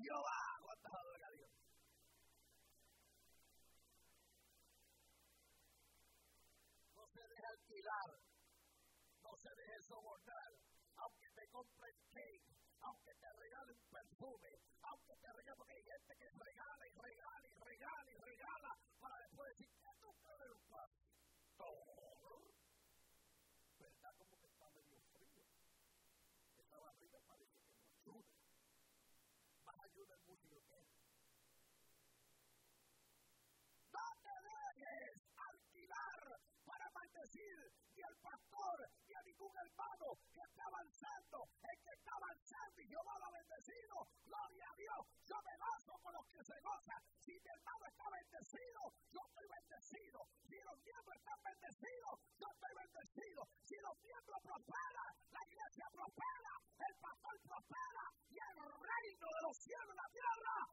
Jehová. ¿Cuántas adoran a Dios? No se deje alquilar, no se deje sobornar, aunque te compren cake, aunque te regalen perfume, aunque te regalen, porque hay gente que regala y regala y regala y regala para después decir, ¿qué tú crees, pastor? ¿Verdad? Como que está medio frío. Esa barriga parece que no ayuda. Más ayuda el muslo que es. No te dejes alquilar para maldecir ni al pastor ni a ningún hermano que está avanzando. El que está avanzando y Jehová lo ha bendecido, gloria a Dios. Yo me gozo con los que se gozan. Si mi hermano está bendecido, yo estoy bendecido. Si los miembros están bendecidos, yo estoy bendecido. Si los miembros prosperan, la iglesia prospera, el pastor prospera y el reino de los cielos en la tierra